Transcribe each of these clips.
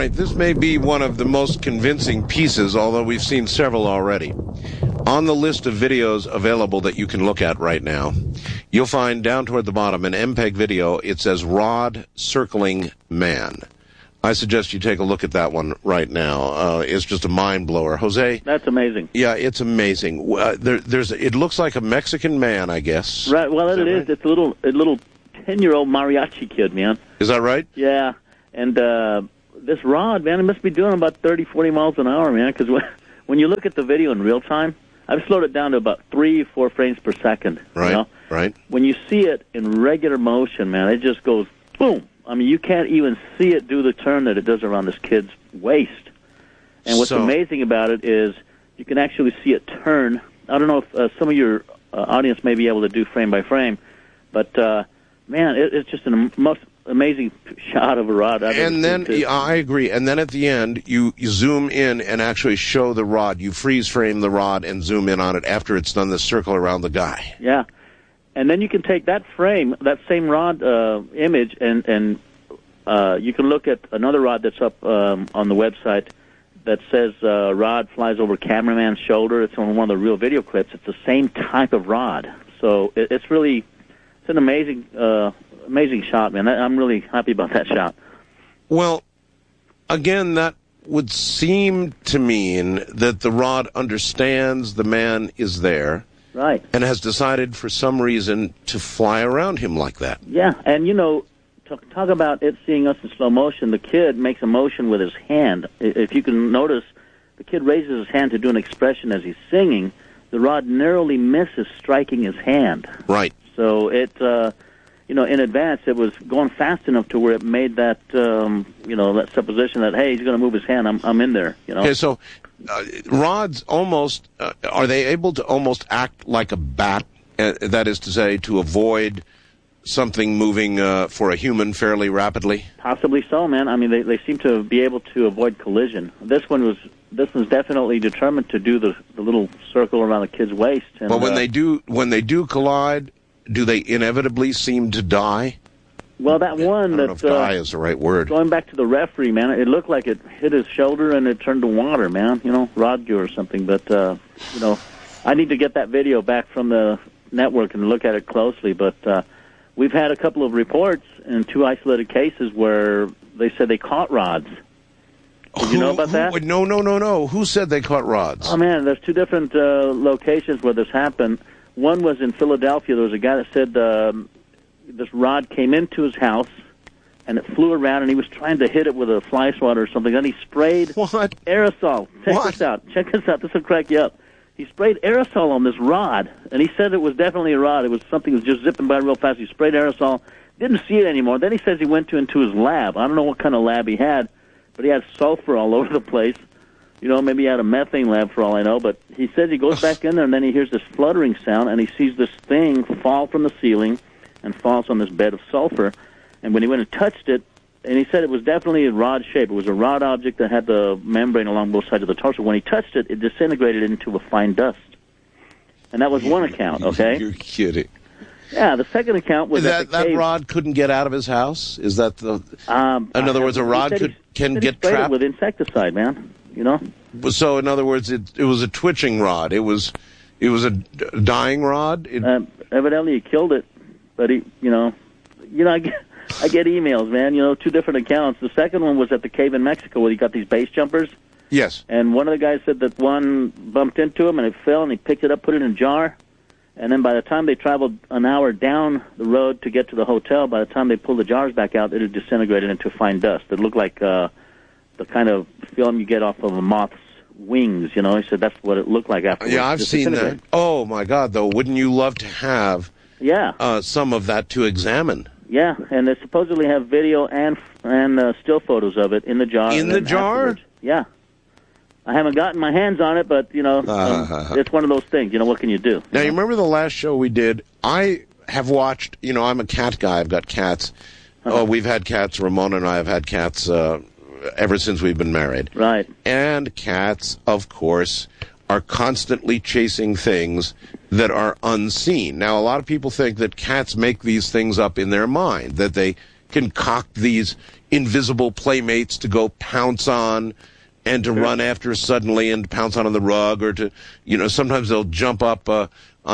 right, this may be one of the most convincing pieces, although we've seen several already. On the list of videos available that you can look at right now, you'll find down toward the bottom an MPEG video. It says Rod Circling Man. I suggest you take a look at that one right now. It's just a mind blower. Jose? That's amazing. Yeah, it's amazing. It looks like a Mexican man, I guess. Right, well, it is. Right? It's a little 10-year-old mariachi kid, man. Is that right? Yeah, and this Rod, man, it must be doing about 30, 40 miles an hour, man, because when you look at the video in real time, I've slowed it down to about 3-4 frames per second. Right, you know? right. When you see it in regular motion, man, it just goes boom. I mean, you can't even see it do the turn that it does around this kid's waist. And what's amazing about it is you can actually see it turn. I don't know if some of your audience may be able to do frame by frame, but, man, it's just a most amazing shot of a rod. And then, I agree, and then at the end, you zoom in and actually show the rod. You freeze frame the rod and zoom in on it after it's done the circle around the guy. Yeah. And then you can take that frame, that same rod image, and you can look at another rod that's up on the website that says rod flies over cameraman's shoulder. It's on one of the real video clips. It's the same type of rod. So it's an amazing amazing shot, man. I'm really happy about that shot. Well, again, that would seem to mean that the rod understands the man is there. Right. And has decided for some reason to fly around him like that. Yeah, and talk about it seeing us in slow motion, the kid makes a motion with his hand. If you can notice, the kid raises his hand to do an expression as he's singing. The rod narrowly misses striking his hand. Right. So it, in advance, it was going fast enough to where it made that, that supposition that, hey, he's going to move his hand, I'm in there, Okay, so rods almost, are they able to almost act like a bat? That is to say, to avoid something moving for a human fairly rapidly? Possibly so, man. I mean, they seem to be able to avoid collision. This one's definitely determined to do the little circle around the kid's waist. And, but when they do collide, do they inevitably seem to die? Well, that one I don't know if die is the right word. Going back to the referee, man, it looked like it hit his shoulder and it turned to water, man. Rod gear or something. But I need to get that video back from the network and look at it closely. But we've had a couple of reports in 2 isolated cases where they said they caught rods. Did you know about that? No. Who said they caught rods? Oh, man, there's 2 different locations where this happened. One was in Philadelphia. There was a guy that said this rod came into his house, and it flew around, and he was trying to hit it with a fly swatter or something. Then he sprayed aerosol. Check this out. This will crack you up. He sprayed aerosol on this rod, and he said it was definitely a rod. It was something that was just zipping by real fast. He sprayed aerosol, didn't see it anymore. Then he says he went into his lab. I don't know what kind of lab he had, but he had sulfur all over the place. Maybe he had a methane lab for all I know, but he says he goes back in there, and then he hears this fluttering sound, and he sees this thing fall from the ceiling and falls on this bed of sulfur. And when he went and touched it, and he said it was definitely a rod shape. It was a rod object that had the membrane along both sides of the torso. When he touched it, it disintegrated into a fine dust. And that was one account, okay? You're kidding. Yeah, the second account was that rod couldn't get out of his house? Is that the... in other words, a rod can get trapped? With insecticide, man, So, in other words, it was a twitching rod. It was a dying rod? Evidently, he killed it. But I get emails, man, 2 different accounts. The second one was at the cave in Mexico where he got these base jumpers. Yes. And one of the guys said that one bumped into him and it fell, and he picked it up, put it in a jar. And then by the time they traveled an hour down the road to get to the hotel, by the time they pulled the jars back out, it had disintegrated into fine dust. It looked like the kind of film you get off of a moth's wings, He said that's what it looked like afterwards. Yeah, I've seen that. Oh, my God, though. Wouldn't you love to have some of that to examine? Yeah, and they supposedly have video and still photos of it in the jar. In the jar? Afterwards. Yeah. I haven't gotten my hands on it, but, it's one of those things. What can you do? Now, you remember the last show we did? I have watched, I'm a cat guy. I've got cats. We've had cats. Ramona and I have had cats ever since we've been married. Right. And cats, of course, are constantly chasing things that are unseen. Now, a lot of people think that cats make these things up in their mind, that they concoct these invisible playmates to go pounce on and to run after suddenly and pounce on the rug, or to, sometimes they'll jump up at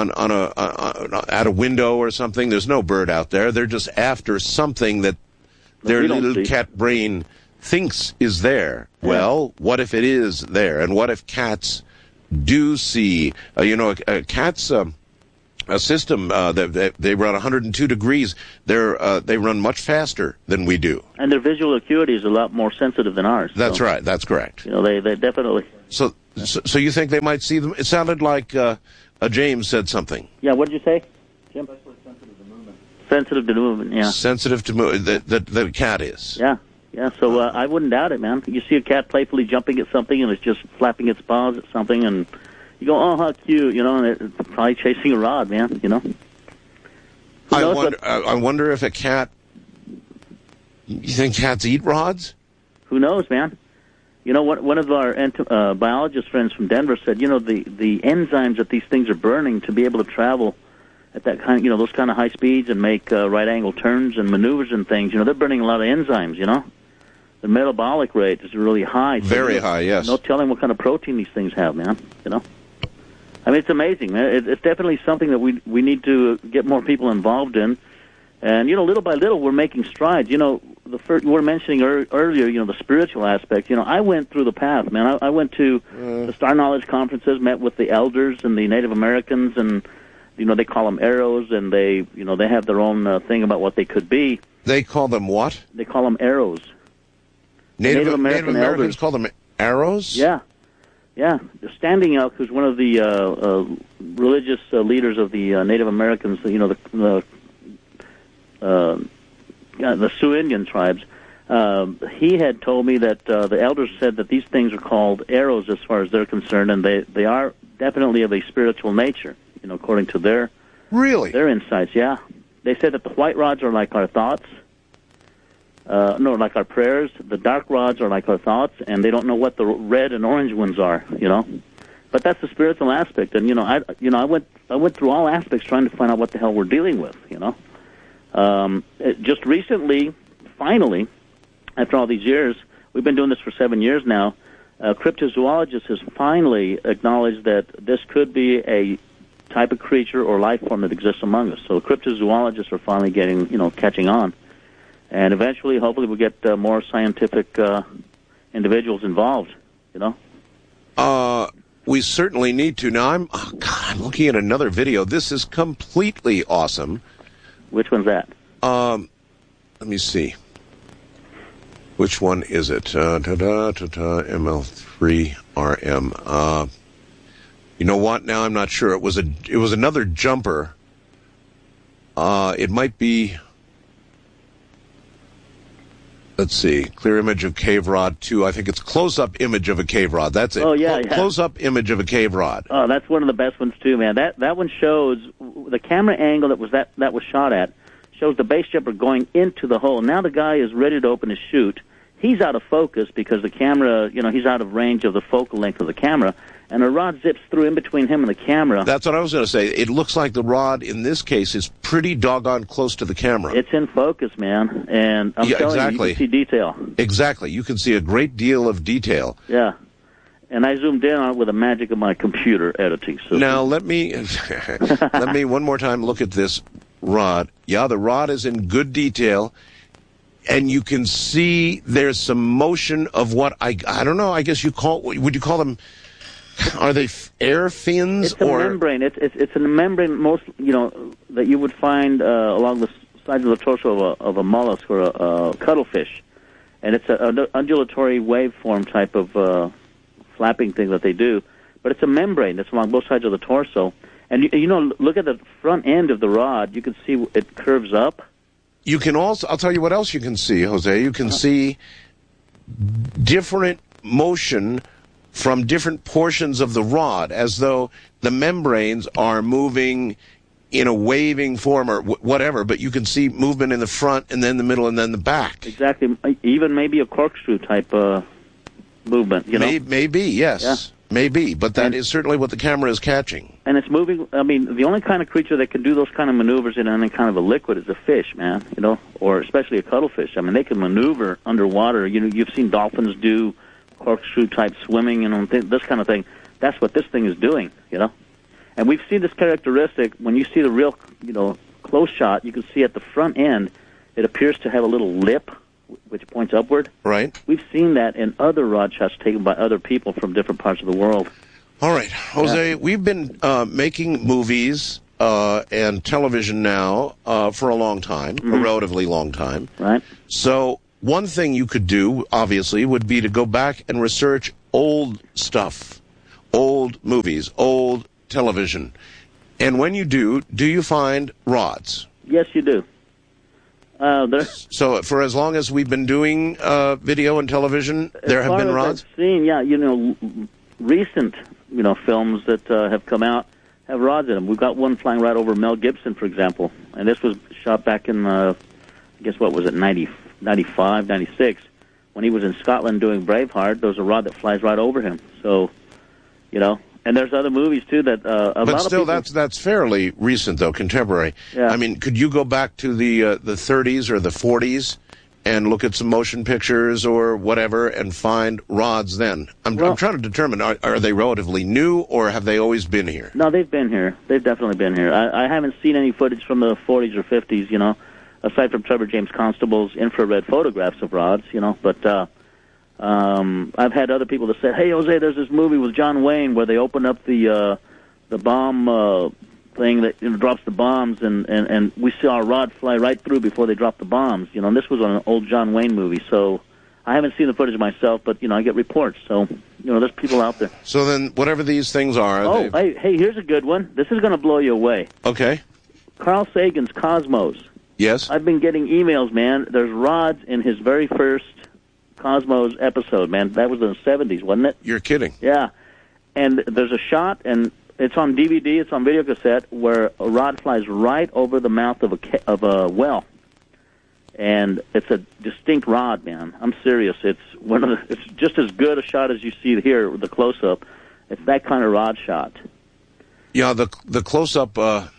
a window or something. There's no bird out there. They're just after something that their little cat brain thinks is there. Yeah. Well, what if it is there? And what if cats do see, cats, a system that they run 102 degrees. They run much faster than we do, and their visual acuity is a lot more sensitive than ours. That's right. That's correct. They definitely. So you think they might see them? It sounded like James said something. Yeah. What did you say, Jim? Especially sensitive to movement. Sensitive to movement. Yeah. Sensitive to movement. That a cat is. Yeah. Yeah. So I wouldn't doubt it, man. You see a cat playfully jumping at something, and it's just flapping its paws at something, and you go, oh, how cute, and it's probably chasing a rod, man, I wonder if a cat, you think cats eat rods? Who knows, man? One of our biologist friends from Denver said, the enzymes that these things are burning to be able to travel at that kind, those kind of high speeds and make right-angle turns and maneuvers and things, they're burning a lot of enzymes, The metabolic rate is really high. Very high, yes. No telling what kind of protein these things have, man, I mean, it's amazing, man. It's definitely something that we need to get more people involved in. And, little by little, we're making strides. You were mentioning earlier, the spiritual aspect. I went through the path, man. I went to the Star Knowledge conferences, met with the elders and the Native Americans, and, they call them arrows, and they have their own thing about what they could be. They call them what? They call them arrows. Native Americans elders call them arrows? Yeah. Yeah, Standing Elk, who's one of the religious leaders of the Native Americans, the Sioux Indian tribes, he had told me that the elders said that these things are called arrows as far as they're concerned, and they are definitely of a spiritual nature, according to their insights. Yeah, they said that the white rods are like our thoughts. Like our prayers. The dark rods are like our thoughts, and they don't know what the red and orange ones are, But that's the spiritual aspect, and I went through all aspects trying to find out what the hell we're dealing with, Just recently, finally, after all these years, we've been doing this for 7 years now. Cryptozoologist has finally acknowledged that this could be a type of creature or life form that exists among us. So cryptozoologists are finally catching on. And eventually, hopefully, we'll get more scientific individuals involved, We certainly need to. Now, I'm looking at another video. This is completely awesome. Which one's that? Let me see. Which one is it? ML3RM. You know what? Now I'm not sure. It was another jumper. It might be... Let's see. Clear image of cave rod 2. I think it's close-up image of a cave rod. That's it. Oh, yeah. Close-up image of a cave rod. Oh, that's one of the best ones, too, man. That one shows the camera angle that was shot at, shows the base jumper going into the hole. Now the guy is ready to open his chute. He's out of focus because the camera, he's out of range of the focal length of the camera, and a rod zips through in between him and the camera. That's what I was going to say. It looks like the rod, in this case, is pretty doggone close to the camera. It's in focus, man, and I'm telling you, you can see detail. Exactly. You can see a great deal of detail. Yeah. And I zoomed in on it with the magic of my computer editing system. Now, let me one more time look at this rod. Yeah, the rod is in good detail. And you can see there's some motion of what I don't know. I guess would you call them? Are they air fins? It's a membrane. It's a membrane that you would find along the sides of the torso of a mollusk or a cuttlefish, and it's an undulatory waveform type of flapping thing that they do. But it's a membrane that's along both sides of the torso, and look at the front end of the rod. You can see it curves up. You can also, I'll tell you what else you can see, Jose. You can see different motion from different portions of the rod, as though the membranes are moving in a waving form or whatever, but you can see movement in the front and then the middle and then the back. Exactly. Even maybe a corkscrew type movement, Maybe, yes. Maybe, but that is certainly what the camera is catching. And it's moving. I mean, the only kind of creature that can do those kind of maneuvers in any kind of a liquid is a fish, man. You know, or especially a cuttlefish. I mean, they can maneuver underwater. You know, you've seen dolphins do corkscrew type swimming and this kind of thing. That's what this thing is doing. You know, and we've seen this characteristic when you see the real, you know, close shot. You can see at the front end, it appears to have a little lip which points upward. Right. We've seen that in other rod shots taken by other people from different parts of the world. All right, Jose, we've been making movies and television now for a long time, a relatively long time. Right. So one thing you could do, obviously, would be to go back and research old stuff, old movies, old television. And when you do you find rods? Yes, you do. So for as long as we've been doing video and television, there have been rods? I've seen, yeah, you know, recent, you know, films that have come out have rods in them. We've got one flying right over Mel Gibson, for example, and this was shot back in, I guess, what was it, 95, 96, when he was in Scotland doing Braveheart. There's a rod that flies right over him. So, you know, and there's other movies too that but still, that's fairly recent, though, contemporary. Yeah. I mean, could you go back to the 30s or the 40s and look at some motion pictures or whatever and find rods then? I'm trying to determine, are they relatively new or have they always been here? No, they've been here. They've definitely been here. I haven't seen any footage from the 40s or 50s, you know, aside from Trevor James Constable's infrared photographs of rods, you know, but I've had other people that said, hey, Jose, there's this movie with John Wayne where they open up the bomb thing that, you know, drops the bombs, and we saw a rod fly right through before they dropped the bombs. You know, and this was on an old John Wayne movie. So I haven't seen the footage myself, but, you know, I get reports. So, you know, there's people out there. So then whatever these things are... Oh, hey, here's a good one. This is going to blow you away. Okay. Carl Sagan's Cosmos. Yes? I've been getting emails, man. There's rods in his very first Cosmos episode, man. That was in the 70s, wasn't it? You're kidding. Yeah. And there's a shot, and it's on DVD, it's on video cassette, where a rod flies right over the mouth of a well. And it's a distinct rod, man. I'm serious. It's it's just as good a shot as you see here with the close-up. It's that kind of rod shot. Yeah, the close-up...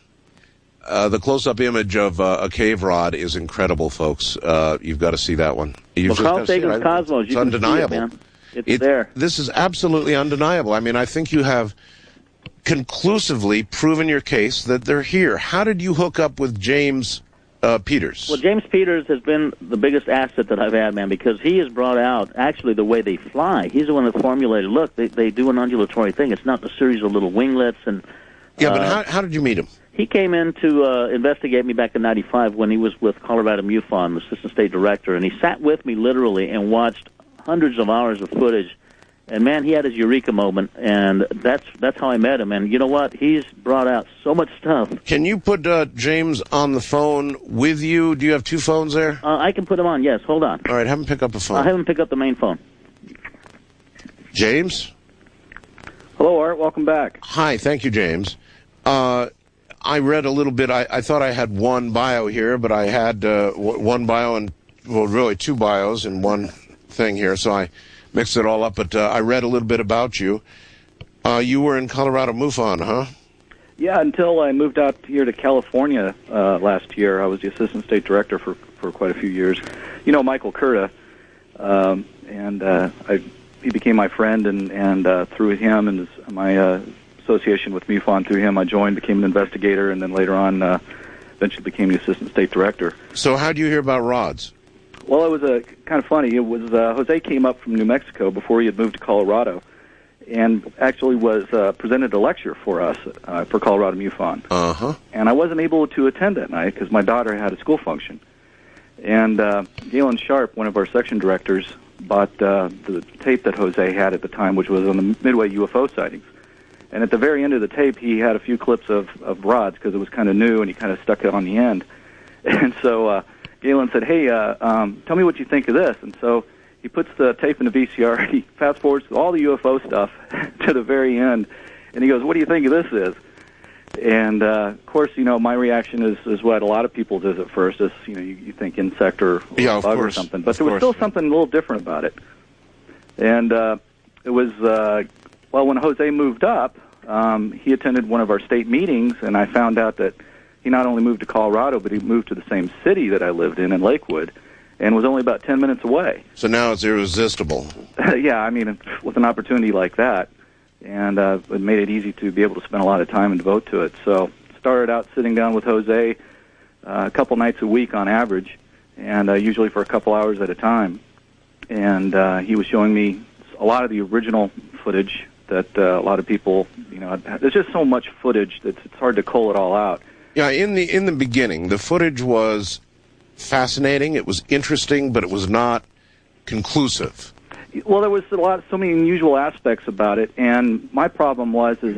the close-up image of a cave rod is incredible, folks. You've got to see that one. Carl Sagan's Cosmos, it's undeniable. See it, man. It's there. This is absolutely undeniable. I mean, I think you have conclusively proven your case that they're here. How did you hook up with James Peters? Well, James Peters has been the biggest asset that I've had, man, because he has brought out actually the way they fly. He's the one that formulated, look, they do an undulatory thing. It's not the series of little winglets. And yeah, but how did you meet him? He came in to investigate me back in '95 when he was with Colorado MUFON, the assistant state director, and he sat with me literally and watched hundreds of hours of footage. And man, he had his eureka moment, and that's how I met him. And you know what? He's brought out so much stuff. Can you put James on the phone with you? Do you have two phones there? I can put him on. Yes, hold on. All right, have him pick up the phone. I'll have him pick up the main phone. James? Hello, Art. Welcome back. Hi, thank you, James. I read a little bit. I thought I had one bio here, but I had one bio and, well, really two bios in one thing here, so I mixed it all up. But I read a little bit about you. You were in Colorado MUFON, huh? Yeah, until I moved out here to California last year. I was the assistant state director for quite a few years. You know Michael Curta, and he became my friend, and through him and my association with MUFON, through him I joined, became an investigator, and then later on eventually became the assistant state director. So how do you hear about rods? Well, it was kind of funny. It was Jose came up from New Mexico before he had moved to Colorado, and actually was presented a lecture for us for Colorado MUFON. Uh-huh. And I wasn't able to attend that night because my daughter had a school function. And Galen Sharp, one of our section directors, bought the tape that Jose had at the time, which was on the Midway UFO sightings. And at the very end of the tape, he had a few clips of rods because it was kind of new, and he kind of stuck it on the end. And so Galen said, hey, tell me what you think of this. And so he puts the tape in the VCR, he fast-forwards all the UFO stuff to the very end, and he goes, what do you think of this is? And, of course, you know, my reaction is what a lot of people does at first, is, you know, you think insect or bug or something. But there was still something a little different about it. And it was Well, when Jose moved up, he attended one of our state meetings, and I found out that he not only moved to Colorado, but he moved to the same city that I lived in Lakewood, and was only about 10 minutes away. So now it's irresistible. Yeah, I mean, with an opportunity like that, and it made it easy to be able to spend a lot of time and devote to it. So started out sitting down with Jose a couple nights a week on average, and usually for a couple hours at a time. And he was showing me a lot of the original footage that a lot of people, there's just so much footage that it's hard to cull it all out. Yeah, in the beginning, the footage was fascinating. It was interesting, but it was not conclusive. Well, there was so many unusual aspects about it, and my problem was